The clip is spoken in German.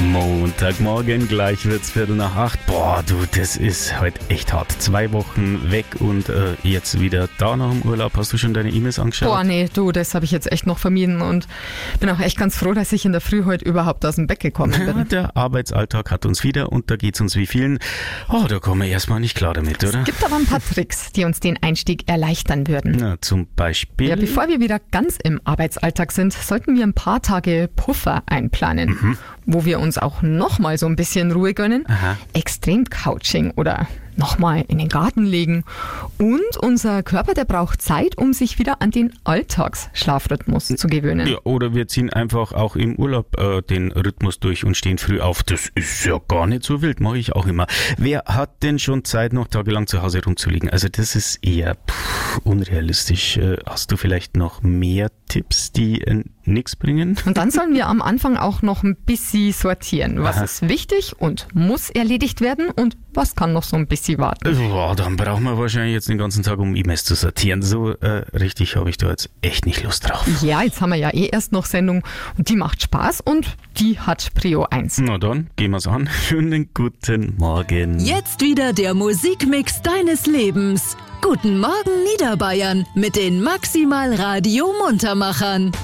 Montagmorgen, gleich wird's 7:45. Boah, du, das ist heute echt hart. 2 Wochen weg und jetzt wieder da nach dem Urlaub. Hast du schon deine E-Mails angeschaut? Boah, nee, du, das habe ich jetzt echt noch vermieden und bin auch echt ganz froh, dass ich in der Früh heute überhaupt aus dem Bett gekommen bin. Ja, der Arbeitsalltag hat uns wieder und da geht's uns wie vielen. Oh, da kommen wir erstmal nicht klar damit, oder? Es gibt aber ein paar Tricks, die uns den Einstieg erleichtern würden. Na, zum Beispiel? Ja, bevor wir wieder ganz im Arbeitsalltag sind, sollten wir ein paar Tage Puffer einplanen, wo wir uns auch nochmal so ein bisschen Ruhe gönnen. Aha. Extrem-Couching oder nochmal in den Garten legen. Und unser Körper, der braucht Zeit, um sich wieder an den Alltagsschlafrhythmus zu gewöhnen. Ja, oder wir ziehen einfach auch im Urlaub den Rhythmus durch und stehen früh auf. Das ist ja gar nicht so wild, mache ich auch immer. Wer hat denn schon Zeit, noch tagelang zu Hause rumzuliegen? Also das ist eher unrealistisch. Hast du vielleicht noch mehr Tipps, die nichts bringen? Und dann sollen wir am Anfang auch noch ein bisschen sortieren. Was ist wichtig und muss erledigt werden und was kann noch so ein bisschen warten? Boah, dann brauchen wir wahrscheinlich jetzt den ganzen Tag, um E-Mails zu sortieren. So richtig habe ich da jetzt echt nicht Lust drauf. Ja, jetzt haben wir ja erst noch Sendung und die macht Spaß und die hat Prio 1. Na dann, gehen wir's an. Schönen guten Morgen. Jetzt wieder der Musikmix deines Lebens. Guten Morgen Niederbayern mit den Maximal Radio Muntermachern.